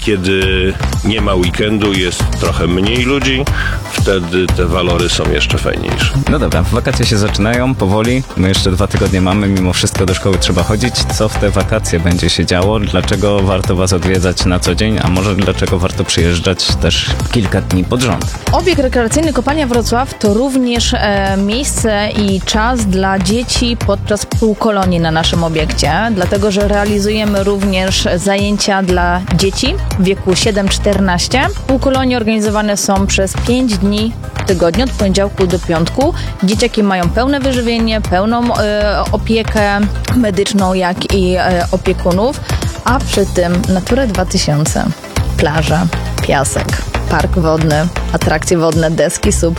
Kiedy nie ma weekendu, jest trochę mniej ludzi, wtedy te walory są jeszcze fajniejsze. No dobra, wakacje się zaczynają powoli. My jeszcze 2 tygodnie mamy, mimo wszystko do szkoły trzeba chodzić. Co w te wakacje będzie się działo? Dlaczego warto was odwiedzać na co dzień? A może dlaczego warto przyjeżdżać też kilka dni pod rząd? Obiekt rekreacyjny Kopalnia Wrocław to również miejsce i czas dla dzieci podczas półkolonii na naszym obiekcie, dlatego że realizujemy również zajęcia dla dzieci w wieku 7-14. Półkolonie organizowane są przez 5 dni w tygodniu, od poniedziałku do piątku. Dzieciaki mają pełne wyżywienie, pełną opiekę medyczną, jak i opiekunów, a przy tym Natura 2000, plaża, piasek, park wodny, atrakcje wodne, deski SUP,